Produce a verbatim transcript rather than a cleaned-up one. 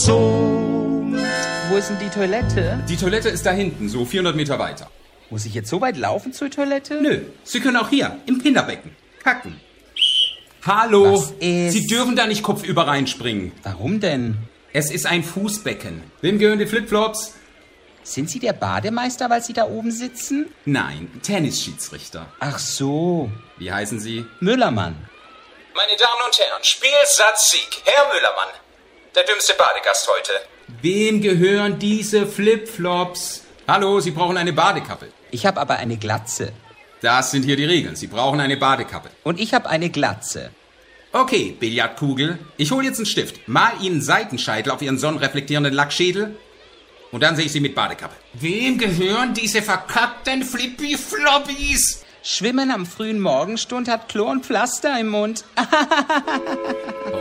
So. Wo ist denn die Toilette? Die Toilette ist da hinten, so vierhundert Meter weiter. Muss ich jetzt so weit laufen zur Toilette? Nö, Sie können auch hier, im Kinderbecken, kacken. Hallo, Was ist? Sie dürfen da nicht kopfüber reinspringen. Warum denn? Es ist ein Fußbecken. Wem gehören die Flipflops? Sind Sie der Bademeister, weil Sie da oben sitzen? Nein, Tennisschiedsrichter. Ach so, Wie heißen Sie? Müllermann. Meine Damen und Herren, Spiel, Satz, Sieg. Herr Müllermann, der dümmste Badegast heute. Wem gehören diese Flipflops? Hallo, Sie brauchen eine Badekappe. Ich habe aber eine Glatze. Das sind hier die Regeln. Sie brauchen eine Badekappe. Und ich habe eine Glatze. Okay, Billardkugel. Ich hole jetzt einen Stift. Mal Ihnen Seitenscheitel auf Ihren sonnenreflektierenden Lackschädel. Und dann sehe ich Sie mit Badekappe. Wem gehören diese verkackten Flippy-Floppies? Schwimmen am frühen Morgenstund hat Chlor und Pflaster im Mund.